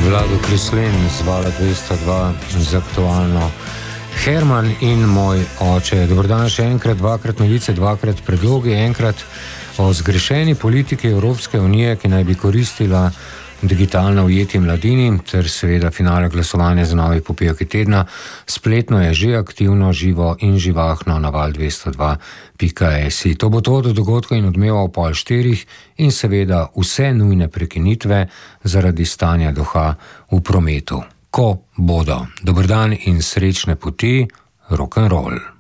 Vlado Kreslin z Vala 202 z aktualno Herman in moj oče. Dobar dan še enkrat, dvakrat novice, dvakrat predlogi, enkrat o zgrešeni politiki Evropske unije, ki naj bi koristila digitalno ujeti mladini, ter seveda finale glasovanja za novi popevki tedna. Spletno je že aktivno, živo in živahno na val202.si. To bo to do dogodka in odmeva ob 3:30 in seveda vse nujne prekinitve zaradi stanja duha v prometu. Ko bodo. Dober dan in srečne poti, rock'n'roll.